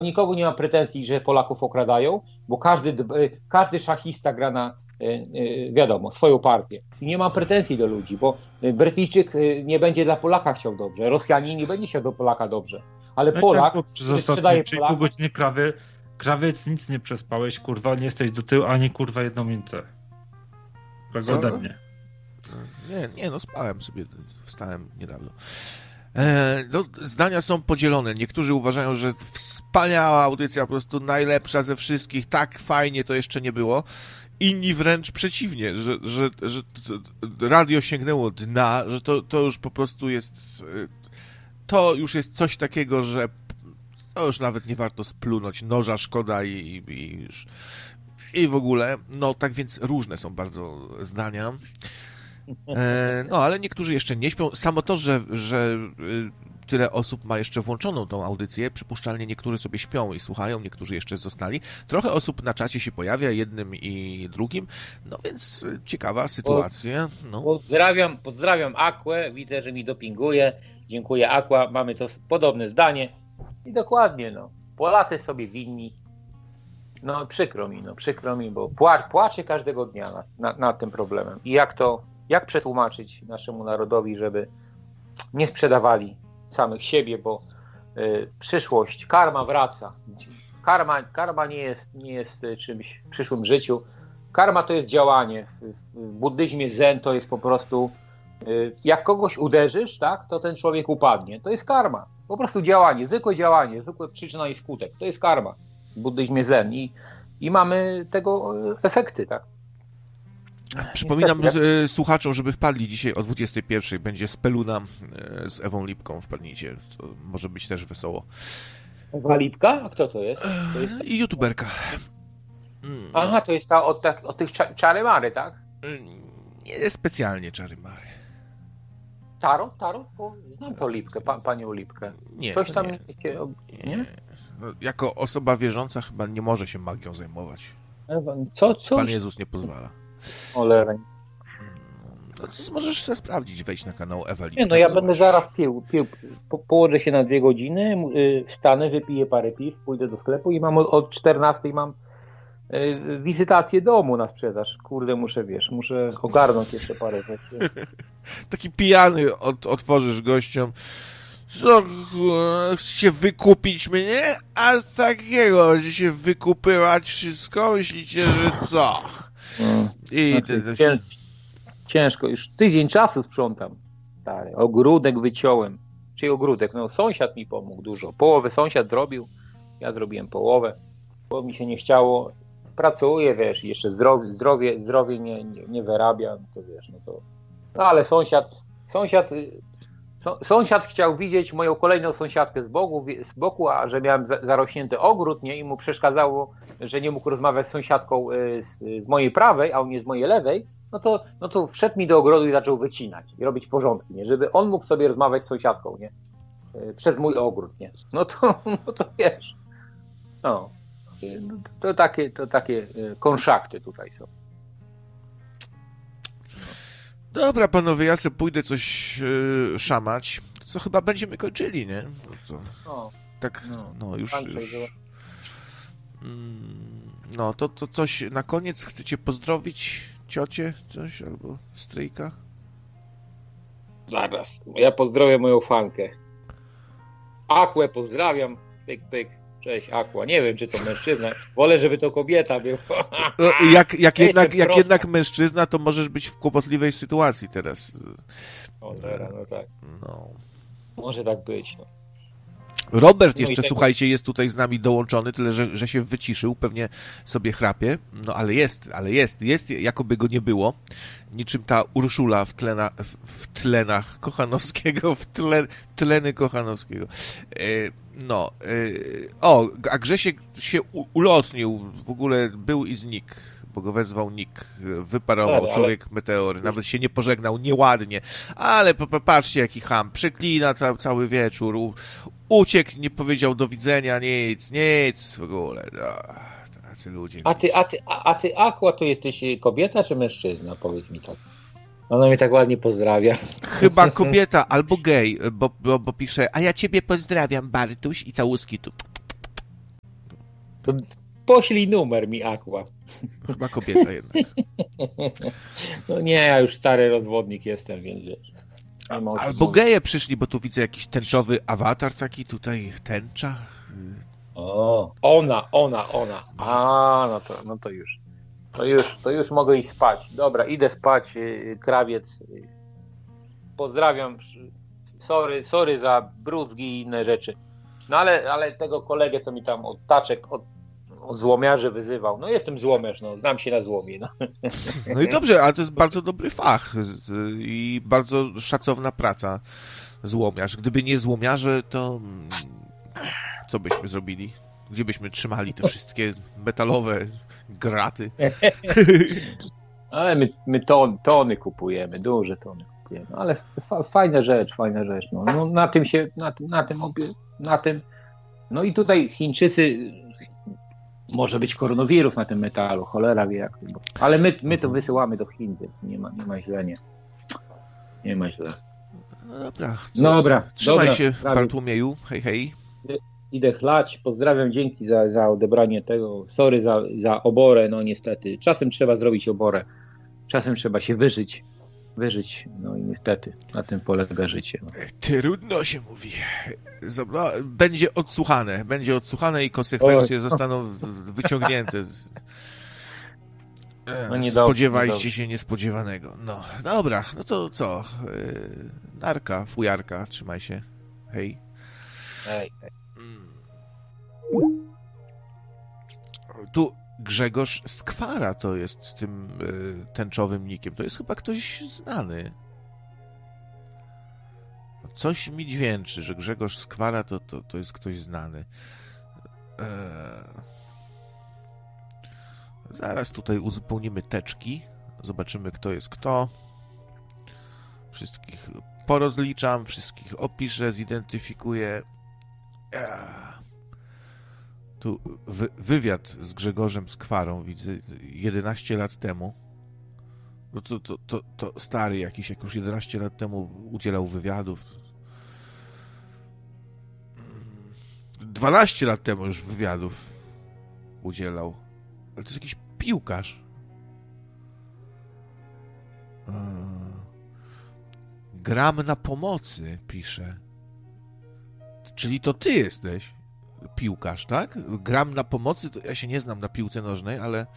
nikogo nie ma pretensji, że Polaków okradają, bo każdy szachista gra na, wiadomo, swoją partię. I nie mam pretensji do ludzi, bo Brytyjczyk nie będzie dla Polaka chciał dobrze, Rosjanin nie będzie chciał do Polaka dobrze, ale Polak, przez który sprzedaje ostatnie 3,5 godziny krawiec nic nie przespałeś, kurwa, nie jesteś do tyłu, ani kurwa jedną minutę. Tak ode mnie. Nie, spałem sobie, wstałem niedawno. No, zdania są podzielone. Niektórzy uważają, że wspaniała audycja, po prostu najlepsza ze wszystkich, tak fajnie to jeszcze nie było. Inni wręcz przeciwnie, że radio sięgnęło dna, że to już po prostu jest... To już jest coś takiego, że to już nawet nie warto splunąć, noża szkoda i w ogóle. No tak więc różne są bardzo zdania. No ale niektórzy jeszcze nie śpią. Samo to, że tyle osób ma jeszcze włączoną tą audycję, przypuszczalnie niektórzy sobie śpią i słuchają, niektórzy jeszcze zostali. Trochę osób na czacie się pojawia, jednym i drugim, no więc ciekawa sytuacja. No. Pozdrawiam Aquę, widzę, że mi dopinguje. Dziękuję Aqua, mamy to podobne zdanie. I dokładnie, no, Polacy sobie winni. No przykro mi, bo płaczę każdego dnia nad tym problemem. I jak przetłumaczyć naszemu narodowi, żeby nie sprzedawali samych siebie, bo przyszłość, karma wraca. Karma nie jest czymś w przyszłym życiu. Karma to jest działanie. W buddyzmie zen to jest po prostu, jak kogoś uderzysz, tak, to ten człowiek upadnie. To jest karma. Po prostu działanie, zwykłe przyczyna i skutek. To jest karma w buddyzmie zen i mamy tego efekty, tak. Przypominam słuchaczom, żeby wpadli dzisiaj o 21:00. Będzie Speluna z Ewą Lipką. Wpadnijcie. To może być też wesoło. Ewa Lipka? A kto to jest? I youtuberka. Aha, to jest ta od tych czary-mary, tak? Nie specjalnie czary-mary. Tarot? Bo znam tą Lipkę, panią Lipkę. Nie. Coś tam nie? No, jako osoba wierząca chyba nie może się magią zajmować. Co? Pan Jezus nie pozwala. Olej. No, to możesz sobie sprawdzić, wejdź na kanał Ewa Lipka. Nie, no ja będę zaraz pił. Położę się na 2 godziny, wstanę, wypiję parę piw, pójdę do sklepu i mam od 14:00 mam wizytację domu na sprzedaż. Kurde, muszę ogarnąć jeszcze parę rzeczy. Taki pijany otworzysz gościom. Co, chcecie wykupić mnie? A takiego, że się wykupywać wszystko? Myślicie, że co? I ciężko, już tydzień czasu sprzątam. Stary, ogródek wyciąłem. Czyli ogródek? No sąsiad mi pomógł dużo. Połowę sąsiad zrobił, ja zrobiłem połowę, bo mi się nie chciało. Pracuję, wiesz, jeszcze zdrowie nie wyrabia, no to wiesz, no ale sąsiad chciał widzieć moją kolejną sąsiadkę z boku, a że miałem zarośnięty ogród, nie, i mu przeszkadzało, że nie mógł rozmawiać z sąsiadką z mojej prawej, a on jest z mojej lewej, no to wszedł mi do ogrodu i zaczął wycinać i robić porządki, nie, żeby on mógł sobie rozmawiać z sąsiadką, nie, przez mój ogród, nie, no to wiesz, no, to takie konszachty tutaj są. Dobra, panowie, ja sobie pójdę coś szamać. Co chyba będziemy kończyli, nie? Tak, już. No, to coś na koniec chcecie pozdrowić ciocię, coś, albo stryjka? Zaraz, ja pozdrowię moją fankę. Aquę pozdrawiam, pyk. Cześć, Aqua. Nie wiem, czy to mężczyzna. Wolę, żeby to kobieta była. Jak jednak mężczyzna, to możesz być w kłopotliwej sytuacji teraz. Cholera, no tak. No. Może tak być. No. Robert jeszcze, słuchajcie, jest tutaj z nami dołączony, tyle, że się wyciszył, pewnie sobie chrapie, no ale jest, jakoby go nie było. Niczym ta Urszula w tlenach Kochanowskiego, tleny Kochanowskiego. A Grzesiek się ulotnił, w ogóle był i znikł, bo go wezwał Nick, wyparował, człowiek meteory, nawet się nie pożegnał, nieładnie, ale patrzcie jaki cham, przeklina cały wieczór, uciekł, nie powiedział do widzenia, nic w ogóle, tacy ludzie. A ty Aqua, to jesteś kobieta czy mężczyzna, powiedz mi tak. Ona mnie tak ładnie pozdrawia. Chyba kobieta albo gej, bo pisze, a ja ciebie pozdrawiam, Bartuś, i całuski tu. To poślij numer mi, Aqua. Chyba kobieta jednak. No nie, ja już stary rozwodnik jestem, więc wiesz. Albo geje przyszli, bo tu widzę jakiś tęczowy awatar taki tutaj, tęcza. O, ona. A, to już mogę iść spać. Dobra, idę spać, krawiec. Pozdrawiam. Sorry za bruzgi i inne rzeczy. No ale tego kolegę, co mi tam od taczek, od złomiarzy wyzywał. No jestem złomiarz, no, znam się na złomie. No. No i dobrze, ale to jest bardzo dobry fach i bardzo szacowna praca, złomiarz. Gdyby nie złomiarze, to co byśmy zrobili? Gdzie byśmy trzymali te wszystkie metalowe graty? Ale my tony kupujemy, duże tony kupujemy. Ale fajna rzecz. No na tym. No i tutaj Chińczycy, może być koronawirus na tym metalu, cholera wie jak. Ale my to wysyłamy do Chin, więc nie ma źle, nie. Nie ma źle. No dobra. Trzymaj się, Bartłomieju. Hej. Idę chlać. Pozdrawiam, dzięki za odebranie tego. Sorry za oborę, no niestety. Czasem trzeba zrobić oborę. Czasem trzeba się wyżyć. No i niestety na tym polega życie. No. Trudno się mówi. Będzie odsłuchane i konsekwencje zostaną wyciągnięte. No spodziewajcie się niespodziewanego. No, dobra, no to co? Narka, fujarka, trzymaj się. Hej. Tu Grzegorz Skwara to jest z tym tęczowym nikiem. To jest chyba ktoś znany. Coś mi dźwięczy, że Grzegorz Skwara to jest ktoś znany. Zaraz tutaj uzupełnimy teczki. Zobaczymy, kto jest kto. Wszystkich porozliczam, wszystkich opiszę, zidentyfikuję. Tu wywiad z Grzegorzem Skwarą widzę 11 lat temu. No to stary jakiś, jak już 11 lat temu udzielał wywiadów. 12 lat temu już wywiadów udzielał. Ale to jest jakiś piłkarz. Gram na pomocy, pisze. Czyli to ty jesteś piłkarz, tak? Gram na pomocy, to ja się nie znam na piłce nożnej,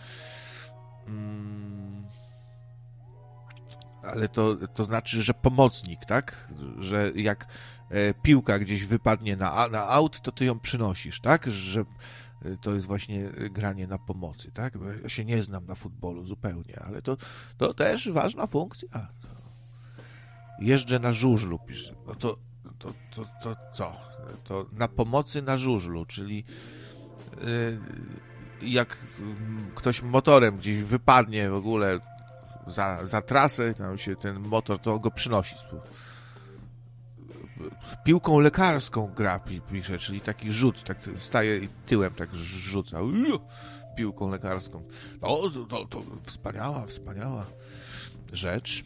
ale to znaczy, że pomocnik, tak? Że jak piłka gdzieś wypadnie na aut, to ty ją przynosisz, tak? Że to jest właśnie granie na pomocy, tak? Ja się nie znam na futbolu zupełnie, ale to też ważna funkcja. Jeżdżę na żużlu, pisze. No to co? To na pomocy na żużlu, czyli jak ktoś motorem gdzieś wypadnie w ogóle za trasę, tam się ten motor, to go przynosi. Piłką lekarską gra, pisze, czyli taki rzut, tak staje i tyłem tak rzuca. Piłką lekarską. No, to wspaniała rzecz.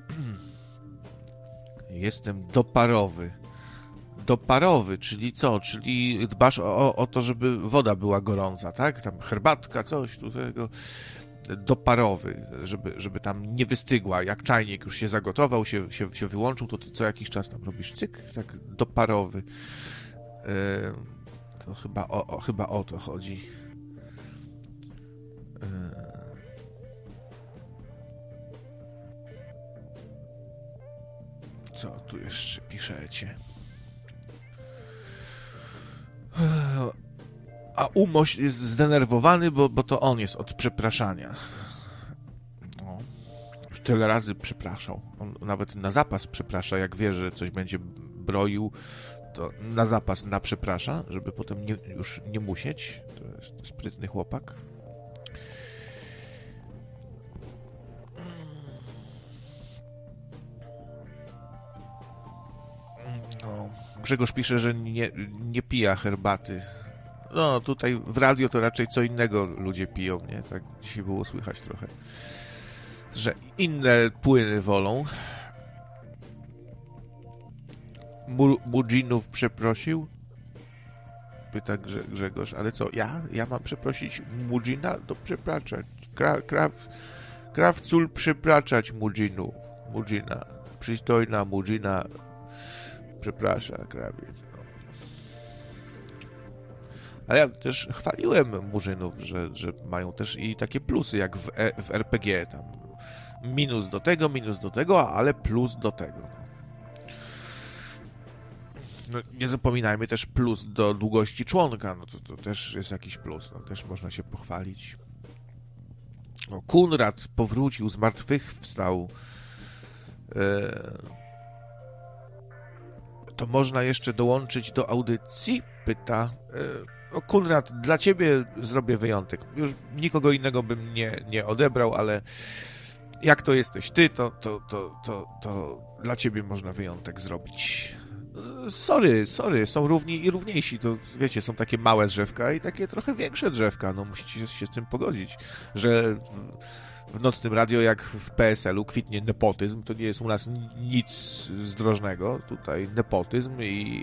Jestem doparowy, czyli co? Czyli dbasz o to, żeby woda była gorąca, tak? Tam herbatka, coś tu tego. Doparowy, żeby tam nie wystygła. Jak czajnik już się zagotował, się wyłączył, to ty co jakiś czas tam robisz cyk, tak doparowy. To chyba o to chodzi. Co tu jeszcze piszecie? A Umoś jest zdenerwowany, bo to on jest od przepraszania. No, już tyle razy przepraszał. On nawet na zapas przeprasza, jak wie, że coś będzie broił, to na zapas przeprasza, żeby potem już nie musieć. To jest sprytny chłopak. No, Grzegorz pisze, że nie pija herbaty. No, tutaj w radio to raczej co innego ludzie piją, nie? Tak dzisiaj było słychać trochę, że inne płyny wolą. Mudzinów przeprosił. pyta Grzegorz, ale co, ja mam przeprosić Mudzina? To przepraszać. Krawcul przepraszać Mudzina. Przystojna Mudzina przeprasza krawiec. No. Ale ja też chwaliłem Murzynów, że mają też i takie plusy, jak w RPG, tam minus do tego, ale plus do tego. No, nie zapominajmy też plus do długości członka, no to też jest jakiś plus, no, też można się pochwalić. No, Kunrad powrócił, z martwych wstał. To można jeszcze dołączyć do audycji? Pyta. No, Kunrad, dla ciebie zrobię wyjątek. Już nikogo innego bym nie odebrał, ale jak to jesteś ty, to dla ciebie można wyjątek zrobić. Sorry, są równi i równiejsi. To wiecie, są takie małe drzewka i takie trochę większe drzewka. No musicie się z tym pogodzić, że w nocnym radio, jak w PSL-u, kwitnie nepotyzm. To nie jest u nas nic zdrożnego. Tutaj nepotyzm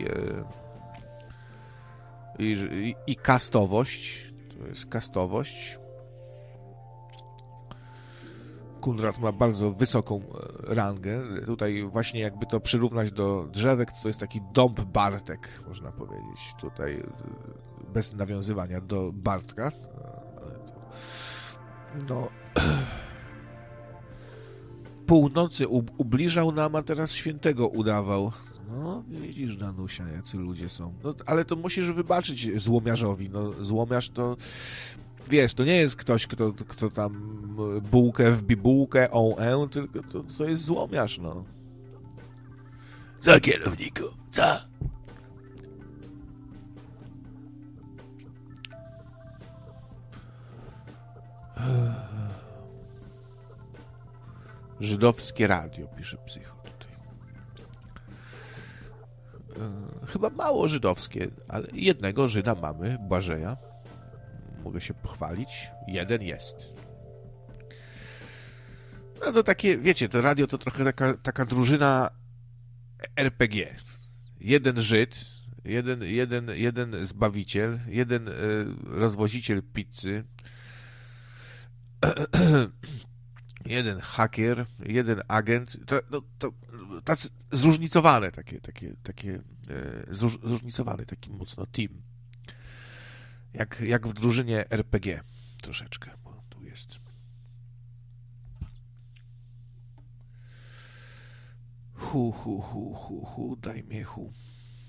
i kastowość. To jest kastowość. Kunrad ma bardzo wysoką rangę. Tutaj właśnie jakby to przyrównać do drzewek, to jest taki dąb Bartek, można powiedzieć. Tutaj bez nawiązywania do Bartka. No... Północy ubliżał nam, a teraz świętego udawał. No, widzisz, Danusia, jacy ludzie są. No, ale to musisz wybaczyć złomiarzowi. No, złomiarz to... Wiesz, to nie jest ktoś, kto tam bułkę w bibułkę, tylko to jest złomiarz, no. Co, kierowniku? Co? Żydowskie radio, pisze Psycho tutaj. Chyba mało żydowskie, ale jednego Żyda mamy, Błażeja. Mogę się pochwalić. Jeden jest. No to takie, wiecie, to radio to trochę taka drużyna RPG. Jeden Żyd, jeden zbawiciel, jeden rozwoziciel pizzy, jeden haker, jeden agent. To tacy zróżnicowane zróżnicowany taki mocno team. Jak w drużynie RPG troszeczkę, bo tu jest. Daj mnie